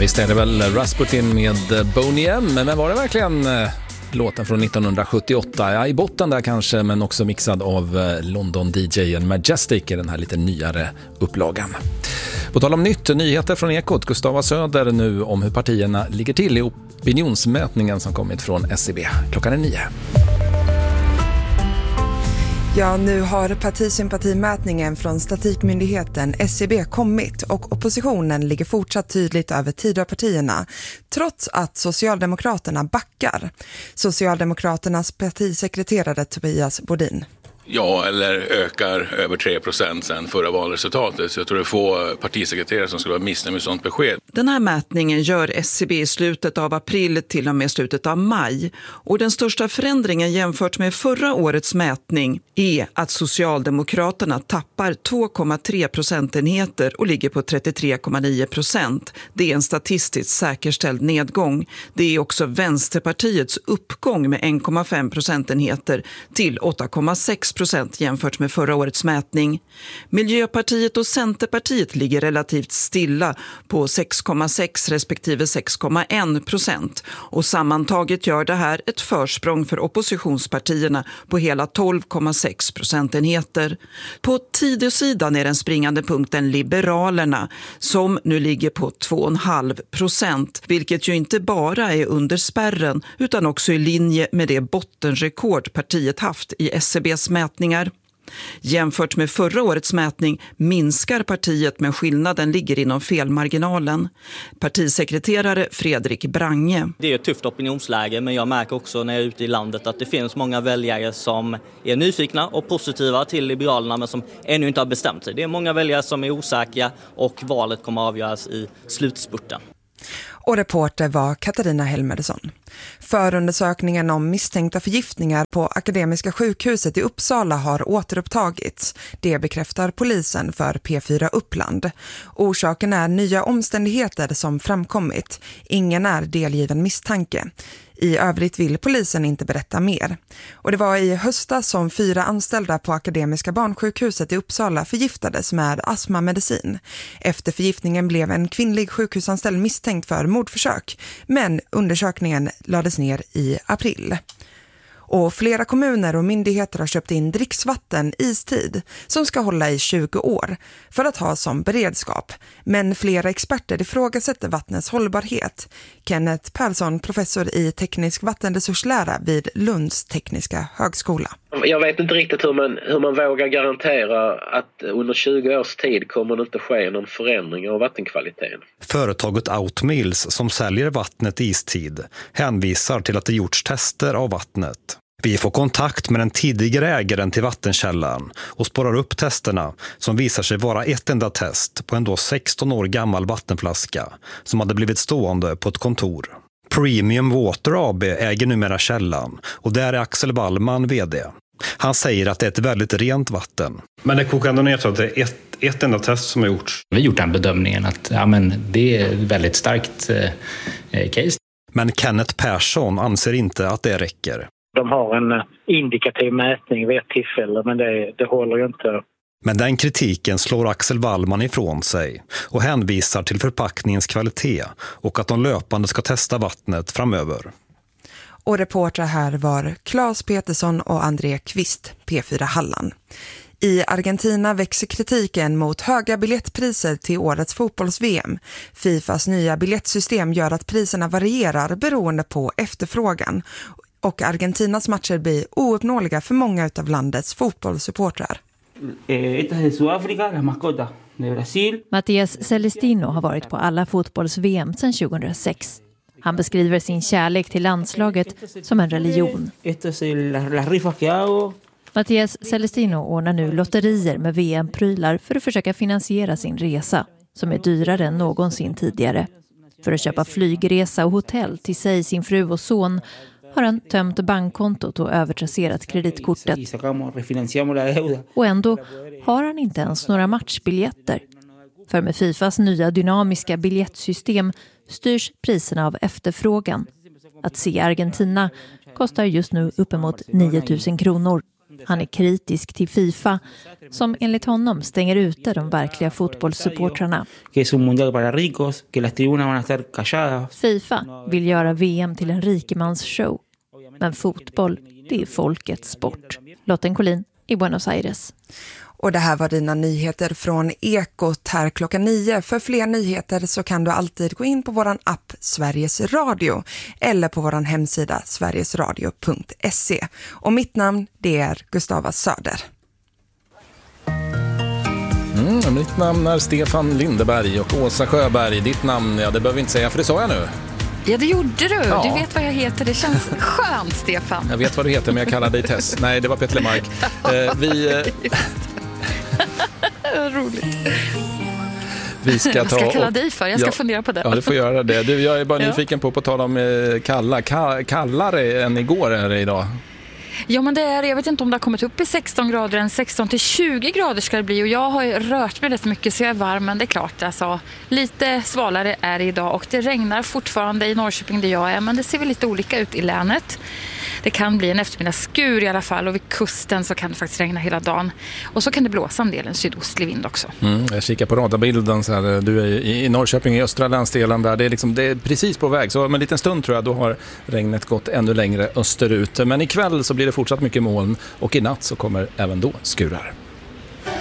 Visst är det väl Rasputin med Boney M, men var det verkligen låten från 1978? Ja, i botten där kanske, men också mixad av London-DJ:en Majestic i den här lite nyare upplagan. På tal om nyheter från Ekot, Gustava Söder nu om hur partierna ligger till i opinionsmätningen som kommit från SCB. Klockan är 9. Ja, nu har partisympatimätningen från Statistikmyndigheten SCB kommit och oppositionen ligger fortsatt tydligt över Tidöpartierna trots att Socialdemokraterna backar. Socialdemokraternas partisekreterare Tobias Bodin. Ja, eller ökar över 3% sen förra valresultatet. Så jag tror det är få partisekreterare som skulle vara missnöjda med sånt besked. Den här mätningen gör SCB i slutet av april till och med slutet av maj. Och den största förändringen jämfört med förra årets mätning är att Socialdemokraterna tappar 2,3 procentenheter och ligger på 33,9%. Det är en statistiskt säkerställd nedgång. Det är också Vänsterpartiets uppgång med 1,5 procentenheter till 8,6% jämfört med förra årets mätning. Miljöpartiet och Centerpartiet ligger relativt stilla på 6,6 respektive 6,1%. Och sammantaget gör det här ett försprång för oppositionspartierna på hela 12,6 procentenheter. På Tidösidan är den springande punkten Liberalerna som nu ligger på 2,5%, vilket ju inte bara är under spärren utan också i linje med det bottenrekord partiet haft i SCBs mätningar. Jämfört med förra årets mätning minskar partiet, men skillnaden ligger inom felmarginalen. Partisekreterare Fredrik Brange. Det är ett tufft opinionsläge, men jag märker också när jag är ute i landet att det finns många väljare som är nyfikna och positiva till Liberalerna men som ännu inte har bestämt sig. Det är många väljare som är osäkra och valet kommer att avgöras i slutspurten. Och reporter var Katarina Helmersson. Förundersökningen om misstänkta förgiftningar på Akademiska sjukhuset i Uppsala har återupptagits. Det bekräftar polisen för P4 Uppland. Orsaken är nya omständigheter som framkommit. Ingen är delgiven misstanke. I övrigt vill polisen inte berätta mer. Och det var i höstas som 4 anställda på Akademiska barnsjukhuset i Uppsala förgiftades med astmamedicin. Efter förgiftningen blev en kvinnlig sjukhusanställd misstänkt för mordförsök, men undersökningen lades ner i april. Och flera kommuner och myndigheter har köpt in dricksvatten istid som ska hålla i 20 år för att ha som beredskap. Men flera experter ifrågasätter vattnets hållbarhet. Kenneth Persson, professor i teknisk vattenresurslära vid Lunds tekniska högskola. Jag vet inte riktigt hur man vågar garantera att under 20 års tid kommer det inte ske någon förändring av vattenkvaliteten. Företaget Outmills som säljer vattnet istid hänvisar till att det gjorts tester av vattnet. Vi får kontakt med den tidigare ägaren till vattenkällan och spårar upp testerna som visar sig vara ett enda test på en då 16 år gammal vattenflaska som hade blivit stående på ett kontor. Premium Water AB äger numera källan och där är Axel Wallman vd. Han säger att det är ett väldigt rent vatten. Men det kokar ändå ner så att det är ett enda test som har gjorts. Vi har gjort den bedömningen att det är ett väldigt starkt case. Men Kenneth Persson anser inte att det räcker. De har en indikativ mätning vid ett tillfälle, men det håller ju inte. Men den kritiken slår Axel Wallman ifrån sig och hänvisar till förpackningens kvalitet och att de löpande ska testa vattnet framöver. Och reportrar här var Claes Petersson och André Kvist, P4 Halland. I Argentina växer kritiken mot höga biljettpriser till årets fotbolls-VM. Fifas nya biljettsystem gör att priserna varierar beroende på efterfrågan. Och Argentinas matcher blir ouppnåeliga för många av landets fotbollssupportrar. Mattias Celestino har varit på alla fotbolls-VM sedan 2006. Han beskriver sin kärlek till landslaget som en religion. Mattias Celestino ordnar nu lotterier med VM-prylar för att försöka finansiera sin resa, som är dyrare än någonsin tidigare. För att köpa flygresa och hotell till sig, sin fru och son har han tömt bankkontot och övertrasserat kreditkortet. Och ändå har han inte ens några matchbiljetter. För med Fifas nya dynamiska biljettsystem styrs priserna av efterfrågan. Att se Argentina kostar just nu uppemot 9 000 kronor. Han är kritisk till FIFA som enligt honom stänger ute de verkliga fotbollssupportrarna. FIFA vill göra VM till en rikemansshow. Men fotboll, det är folkets sport. Lotten Collin i Buenos Aires. Och det här var dina nyheter från Ekot här 9:00. För fler nyheter så kan du alltid gå in på våran app Sveriges Radio eller på våran hemsida sverigesradio.se. Och mitt namn, det är Gustava Söder. Mitt namn är Stefan Lindeberg och Åsa Sjöberg. Ditt namn, ja, det behöver vi inte säga för det sa jag nu. Ja, det gjorde du. Ja. Du vet vad jag heter. Det känns skönt, Stefan. Jag vet vad du heter, men jag kallar dig Tess. Nej, det var Petter Lemark. Roligt. Vi ska Vad ska jag kalla dig för? Jag ska fundera på det. Ja, du får göra det. Du, jag är bara nyfiken på tala om kallare än igår är det idag. Ja, men det är, jag vet inte om det har kommit upp i 16 grader än 16 till 20 grader ska det bli. Och jag har ju rört mig rätt mycket så jag är varm, men det är klart alltså, lite svalare är det idag och det regnar fortfarande i Norrköping där jag är, men det ser väl lite olika ut i länet. Det kan bli en eftermiddagsskur i alla fall och vid kusten så kan det faktiskt regna hela dagen. Och så kan det blåsa en del, en sydostlig vind också. Jag kikar på radarbilden så här, du är i Norrköping i östra länsdelen där. Det är precis på väg, så om en liten stund tror jag då har regnet gått ännu längre österut. Men ikväll så blir det fortsatt mycket moln och i natt så kommer även då skurar.